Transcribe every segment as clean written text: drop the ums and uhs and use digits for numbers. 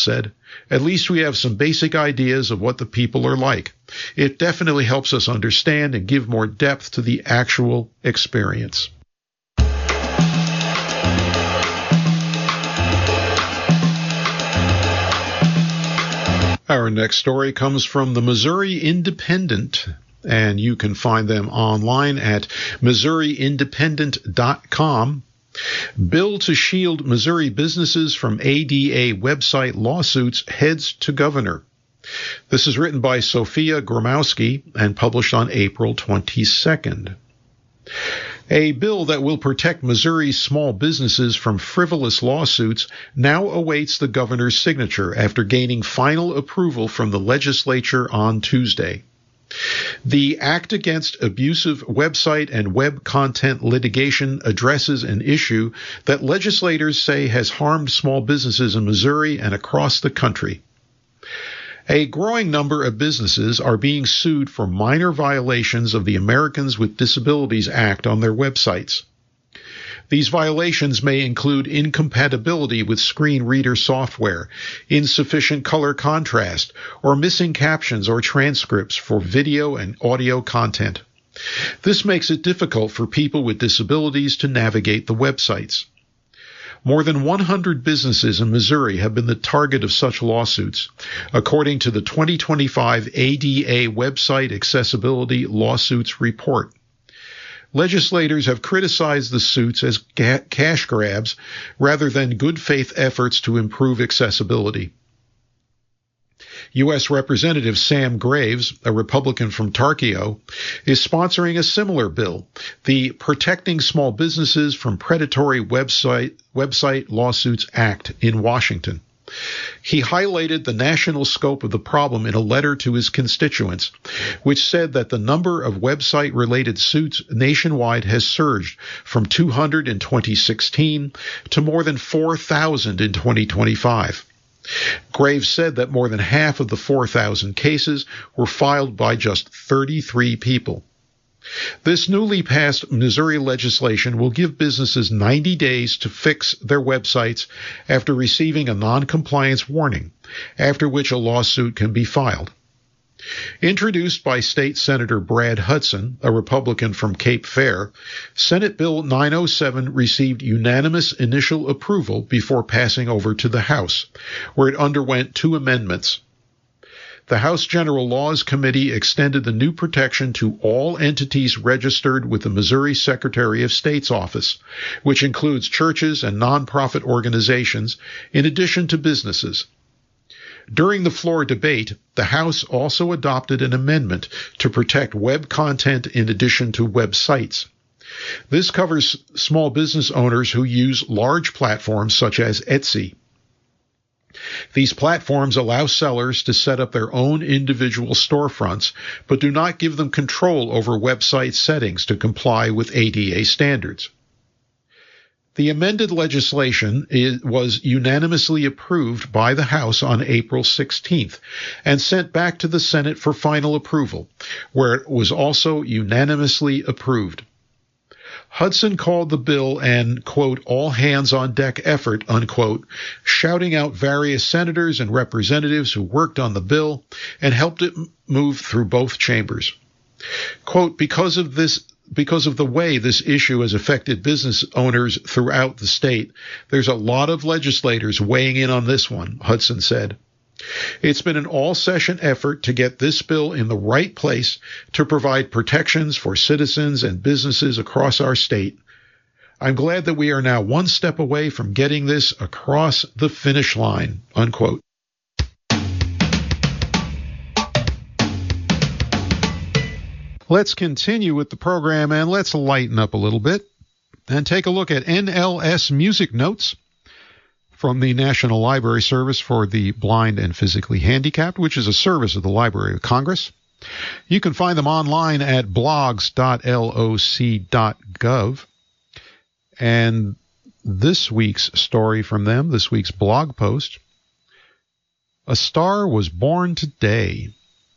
said. At least we have some basic ideas of what the people are like. It definitely helps us understand and give more depth to the actual experience. Our next story comes from the Missouri Independent, and you can find them online at MissouriIndependent.com. Bill to shield Missouri businesses from ADA website lawsuits heads to governor. This is written by Sophia Gromowski and published on April 22nd. A bill that will protect Missouri's small businesses from frivolous lawsuits now awaits the governor's signature after gaining final approval from the legislature on Tuesday. The Act Against Abusive Website and Web Content Litigation addresses an issue that legislators say has harmed small businesses in Missouri and across the country. A growing number of businesses are being sued for minor violations of the Americans with Disabilities Act on their websites. These violations may include incompatibility with screen reader software, insufficient color contrast, or missing captions or transcripts for video and audio content. This makes it difficult for people with disabilities to navigate the websites. More than 100 businesses in Missouri have been the target of such lawsuits, according to the 2025 ADA Website Accessibility Lawsuits Report. Legislators have criticized the suits as cash grabs rather than good faith efforts to improve accessibility. U.S. Representative Sam Graves, a Republican from Tarkio, is sponsoring a similar bill, the Protecting Small Businesses from Predatory Website Lawsuits Act in Washington. He highlighted the national scope of the problem in a letter to his constituents, which said that the number of website-related suits nationwide has surged from 200 in 2016 to more than 4,000 in 2025. Graves said that more than half of the 4,000 cases were filed by just 33 people. This newly passed Missouri legislation will give businesses 90 days to fix their websites after receiving a non-compliance warning, after which a lawsuit can be filed. Introduced by State Senator Brad Hudson, a Republican from Cape Fear, Senate Bill 907 received unanimous initial approval before passing over to the House, where it underwent 2 amendments. The House General Laws Committee extended the new protection to all entities registered with the Missouri Secretary of State's office, which includes churches and nonprofit organizations, in addition to businesses. During the floor debate, the House also adopted an amendment to protect web content in addition to websites. This covers small business owners who use large platforms such as Etsy. These platforms allow sellers to set up their own individual storefronts, but do not give them control over website settings to comply with ADA standards. The amended legislation was unanimously approved by the House on April 16th and sent back to the Senate for final approval, where it was also unanimously approved. Hudson called the bill an, quote, all-hands-on-deck effort, unquote, shouting out various senators and representatives who worked on the bill and helped it move through both chambers. Quote, because of the way this issue has affected business owners throughout the state, there's a lot of legislators weighing in on this one, Hudson said. It's been an all-session effort to get this bill in the right place to provide protections for citizens and businesses across our state. I'm glad that we are now one step away from getting this across the finish line, unquote. Let's continue with the program and let's lighten up a little bit and take a look at NLS Music Notes from the National Library Service for the Blind and Physically Handicapped, which is a service of the Library of Congress. You can find them online at blogs.loc.gov. And this week's story from them, this week's blog post, A Star Was Born Today.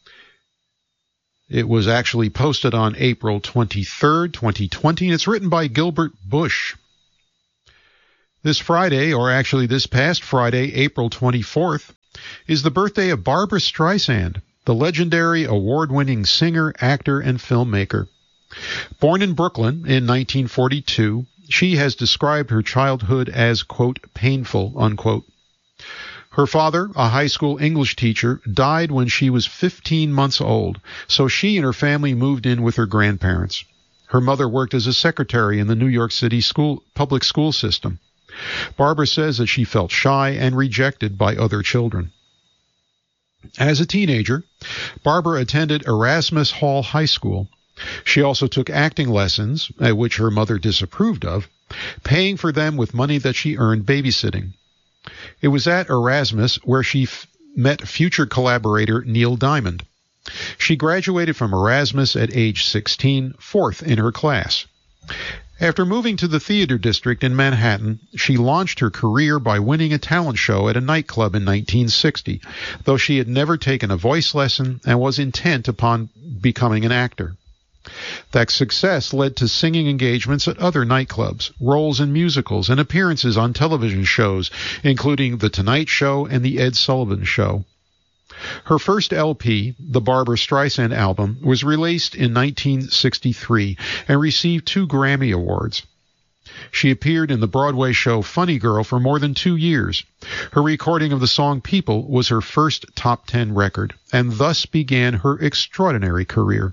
It was actually posted on April 23rd, 2020, and it's written by Gilbert Bush. This Friday, or actually this past Friday, April 24th, is the birthday of Barbra Streisand, the legendary award-winning singer, actor, and filmmaker. Born in Brooklyn in 1942, she has described her childhood as, quote, painful, unquote. Her father, a high school English teacher, died when she was 15 months old, so she and her family moved in with her grandparents. Her mother worked as a secretary in the New York City public school system. Barbra says that she felt shy and rejected by other children. As a teenager, Barbra attended Erasmus Hall High School. She also took acting lessons, which her mother disapproved of, paying for them with money that she earned babysitting. It was at Erasmus where she met future collaborator Neil Diamond. She graduated from Erasmus at age 16, fourth in her class. After moving to the theater district in Manhattan, she launched her career by winning a talent show at a nightclub in 1960, though she had never taken a voice lesson and was intent upon becoming an actor. That success led to singing engagements at other nightclubs, roles in musicals, and appearances on television shows, including The Tonight Show and The Ed Sullivan Show. Her first LP, the Barbra Streisand album, was released in 1963 and received 2 Grammy Awards. She appeared in the Broadway show Funny Girl for more than 2 years. Her recording of the song People was her first top 10 record, and thus began her extraordinary career.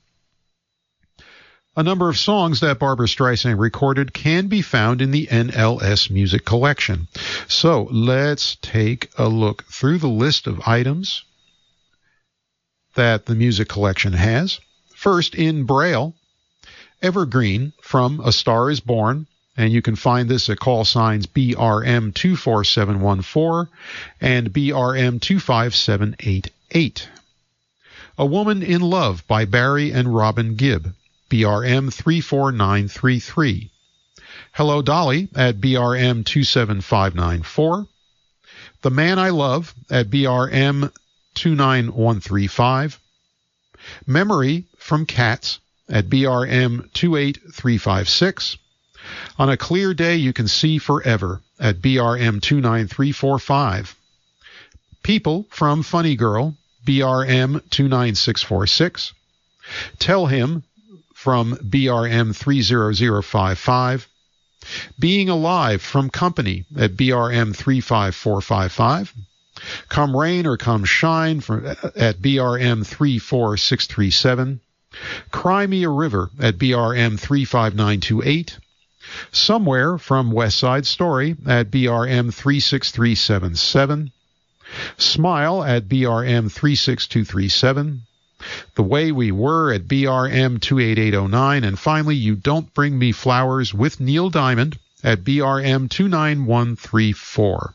A number of songs that Barbra Streisand recorded can be found in the NLS Music Collection. So let's take a look through the list of items that the music collection has. First, in Braille, Evergreen from A Star is Born, and you can find this at call signs BRM 24714 and BRM 25788. A Woman in Love by Barry and Robin Gibb, BRM 34933. Hello Dolly at BRM 27594. The Man I Love at BRM 29135. Memory from Cats at BRM 28356. On a Clear Day You Can See Forever at BRM 29345. People from Funny Girl, BRM 29646. Tell Him from BRM 30055. Being Alive from Company at BRM 35455. Come Rain or Come Shine at BRM 34637. Cry Me a River at BRM 35928. Somewhere from West Side Story at BRM 36377. Smile at BRM 36237. The Way We Were at BRM 28809, and finally, You Don't Bring Me Flowers with Neil Diamond at BRM 29134.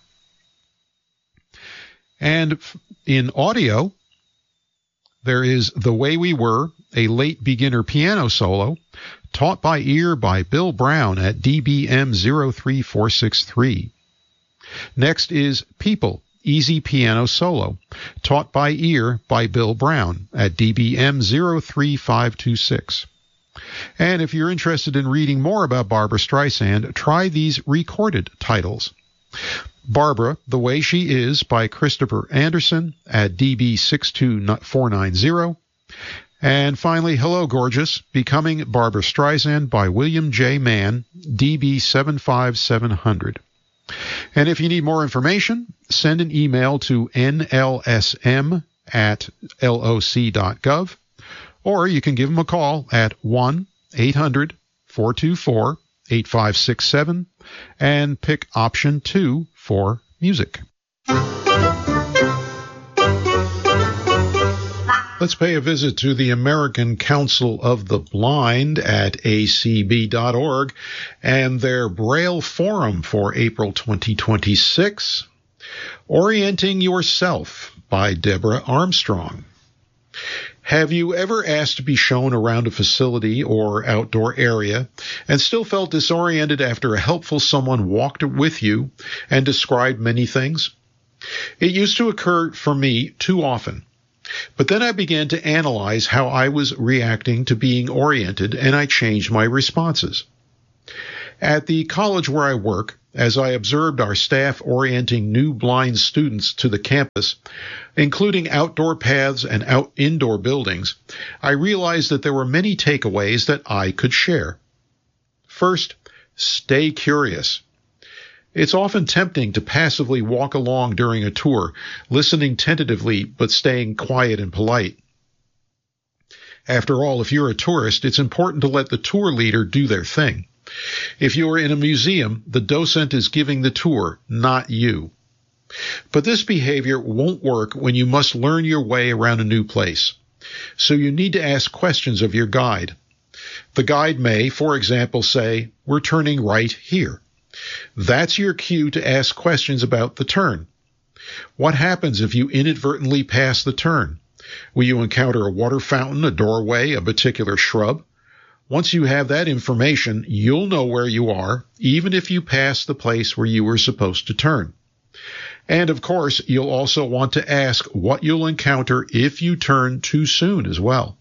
And in audio, there is The Way We Were, a late beginner piano solo, taught by ear by Bill Brown at DBM 03463. Next is People, Easy Piano Solo, taught by ear by Bill Brown at DBM 03526. And if you're interested in reading more about Barbra Streisand, try these recorded titles. Barbra, The Way She Is by Christopher Anderson at DB 62490. And finally, Hello Gorgeous, Becoming Barbra Streisand by William J. Mann, DB 75700. And if you need more information, send an email to nlsm@loc.gov, or you can give them a call at 1-800-424-8567 and pick option 2 for music. Let's pay a visit to the American Council of the Blind at acb.org and their Braille Forum for April 2026, Orienting Yourself by Deborah Armstrong. Have you ever asked to be shown around a facility or outdoor area and still felt disoriented after a helpful someone walked with you and described many things? It used to occur for me too often. But then I began to analyze how I was reacting to being oriented, and I changed my responses. At the college where I work, as I observed our staff orienting new blind students to the campus, including outdoor paths and indoor buildings, I realized that there were many takeaways that I could share. First, stay curious. It's often tempting to passively walk along during a tour, listening tentatively but staying quiet and polite. After all, if you're a tourist, it's important to let the tour leader do their thing. If you are in a museum, the docent is giving the tour, not you. But this behavior won't work when you must learn your way around a new place. So you need to ask questions of your guide. The guide may, for example, say, "We're turning right here." That's your cue to ask questions about the turn. What happens if you inadvertently pass the turn? Will you encounter a water fountain, a doorway, a particular shrub? Once you have that information, you'll know where you are, even if you pass the place where you were supposed to turn. And of course, you'll also want to ask what you'll encounter if you turn too soon as well.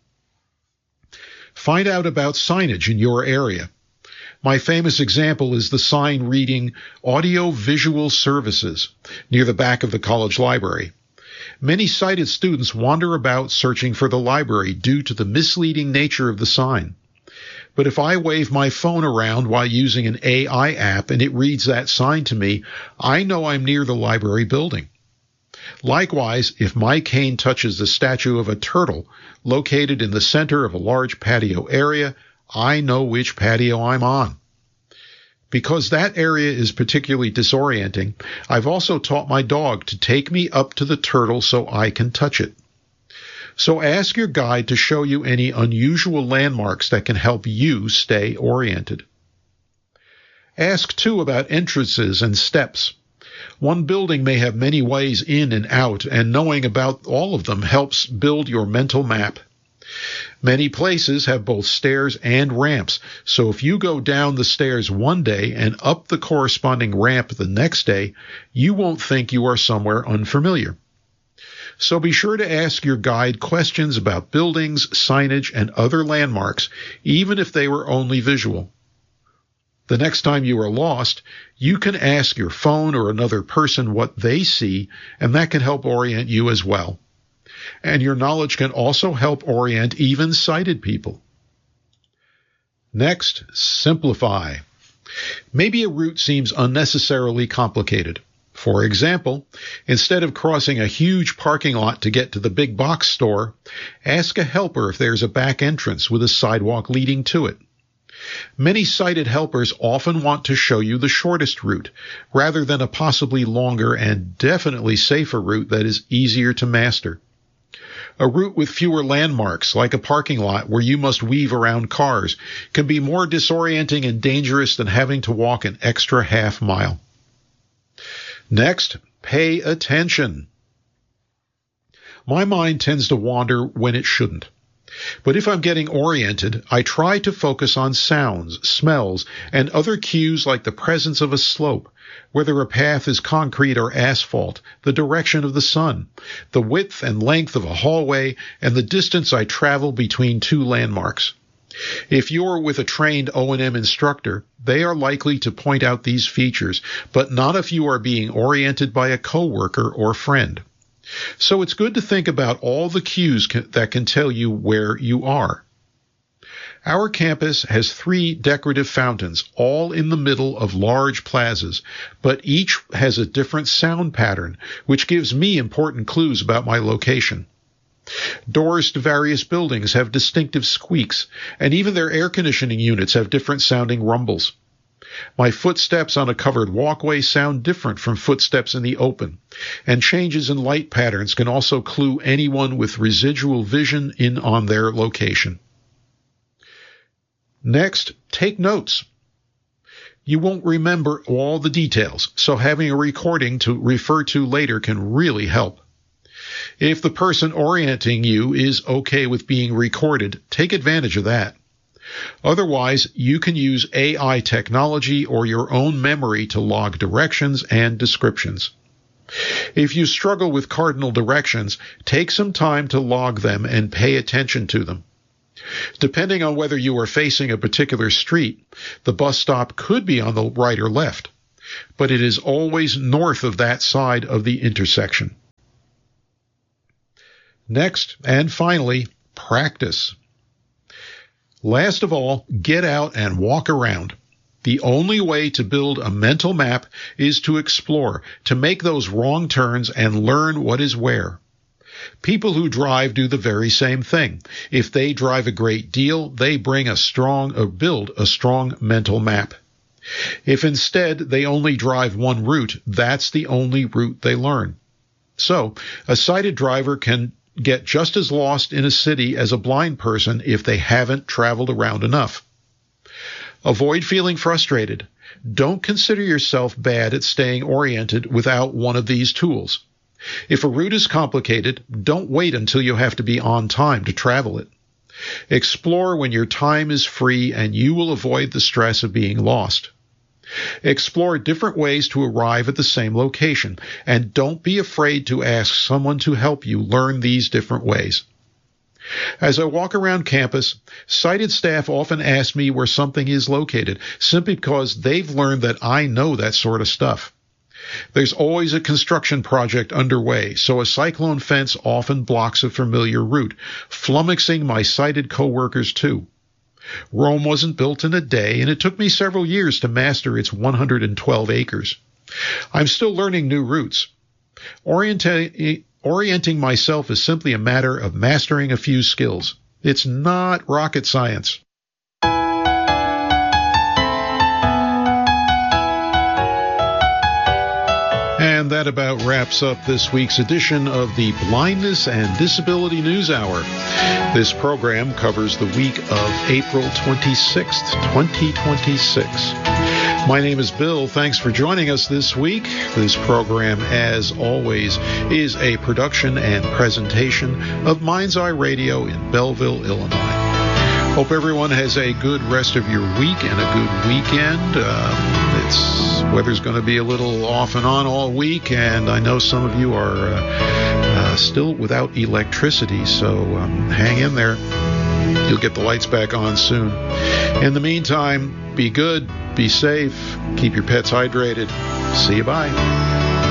Find out about signage in your area. My famous example is the sign reading Audio-Visual Services near the back of the college library. Many sighted students wander about searching for the library due to the misleading nature of the sign. But if I wave my phone around while using an AI app and it reads that sign to me, I know I'm near the library building. Likewise, if my cane touches the statue of a turtle located in the center of a large patio area, I know which patio I'm on. Because that area is particularly disorienting, I've also taught my dog to take me up to the turtle so I can touch it. So ask your guide to show you any unusual landmarks that can help you stay oriented. Ask, too, about entrances and steps. One building may have many ways in and out, and knowing about all of them helps build your mental map. Many places have both stairs and ramps, so if you go down the stairs one day and up the corresponding ramp the next day, you won't think you are somewhere unfamiliar. So be sure to ask your guide questions about buildings, signage, and other landmarks, even if they were only visual. The next time you are lost, you can ask your phone or another person what they see, and that can help orient you as well. And your knowledge can also help orient even sighted people. Next, simplify. Maybe a route seems unnecessarily complicated. For example, instead of crossing a huge parking lot to get to the big box store, ask a helper if there's a back entrance with a sidewalk leading to it. Many sighted helpers often want to show you the shortest route, rather than a possibly longer and definitely safer route that is easier to master. A route with fewer landmarks, like a parking lot where you must weave around cars, can be more disorienting and dangerous than having to walk an extra half mile. Next, pay attention. My mind tends to wander when it shouldn't. But if I'm getting oriented, I try to focus on sounds, smells, and other cues like the presence of a slope, whether a path is concrete or asphalt, the direction of the sun, the width and length of a hallway, and the distance I travel between two landmarks. If you're with a trained O&M instructor, they are likely to point out these features, but not if you are being oriented by a coworker or friend. So it's good to think about all the cues that can tell you where you are. Our campus has 3 decorative fountains, all in the middle of large plazas, but each has a different sound pattern, which gives me important clues about my location. Doors to various buildings have distinctive squeaks, and even their air conditioning units have different sounding rumbles. My footsteps on a covered walkway sound different from footsteps in the open, and changes in light patterns can also clue anyone with residual vision in on their location. Next, take notes. You won't remember all the details, so having a recording to refer to later can really help. If the person orienting you is okay with being recorded, take advantage of that. Otherwise, you can use AI technology or your own memory to log directions and descriptions. If you struggle with cardinal directions, take some time to log them and pay attention to them. Depending on whether you are facing a particular street, the bus stop could be on the right or left. but it is always north of that side of the intersection. Next, and finally, practice. Last of all, get out and walk around. The only way to build a mental map is to explore, to make those wrong turns and learn what is where. People who drive do the very same thing. If they drive a great deal, they build a strong mental map. If instead they only drive one route, that's the only route they learn. So, a sighted driver can get just as lost in a city as a blind person if they haven't traveled around enough. Avoid feeling frustrated. Don't consider yourself bad at staying oriented without one of these tools. If a route is complicated, don't wait until you have to be on time to travel it. Explore when your time is free and you will avoid the stress of being lost. Explore different ways to arrive at the same location, and don't be afraid to ask someone to help you learn these different ways. As I walk around campus, sighted staff often ask me where something is located, simply because they've learned that I know that sort of stuff. There's always a construction project underway, so a cyclone fence often blocks a familiar route, flummoxing my sighted coworkers too. Rome wasn't built in a day, and it took me several years to master its 112 acres. I'm still learning new routes. Orienting myself is simply a matter of mastering a few skills. It's not rocket science. And that about wraps up this week's edition of the Blindness and Disability News Hour. This program covers the week of April 26th, 2026. My name is Bill. Thanks for joining us this week. This program, as always, is a production and presentation of Mind's Eye Radio in Belleville, Illinois. Hope everyone has a good rest of your week and a good weekend. Weather's going to be a little off and on all week, and I know some of you are still without electricity, so hang in there. You'll get the lights back on soon. In the meantime, be good, be safe, keep your pets hydrated. See you, bye.